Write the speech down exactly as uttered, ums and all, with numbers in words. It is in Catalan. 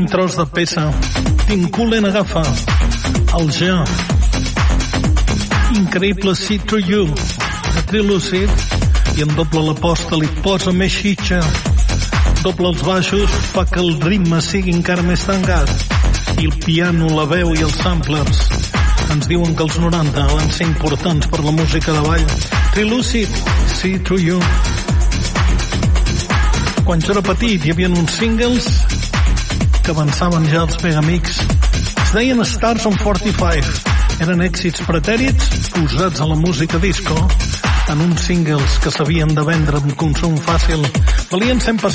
tros de peça. Tinculen agafa el ja increïble See Through You de Trilucid, i en doble l'aposta li posa més xitxa, doble els baixos, fa que el ritme sigui encara més tancat, i el piano, la veu i els samplers ens diuen que els noranta van ser importants per la música de ball. Trilucid, See Through You. Quan jo era petit hi havia uns singles que avançaven ja els Megamix. Es deien Stars on quaranta-cinc. Eren èxits pretèrits posats a la música disco en uns singles que s'havien de vendre amb consum fàcil. Valien cent